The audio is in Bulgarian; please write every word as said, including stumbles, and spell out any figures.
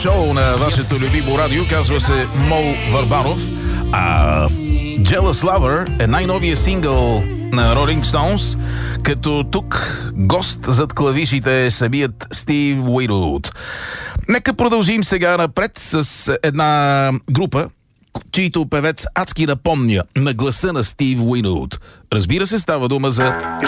шоу на вашето любимо радио. Казва се Мол Върбанов. А Jealous Lover е най-новия сингъл на Rolling Stones, като тук гост зад клавишите е самият Стив Уинвуд. Нека продължим сега напред с една група, чийто певец адски напомня на гласа на Стив Уинвуд. Разбира се, става дума за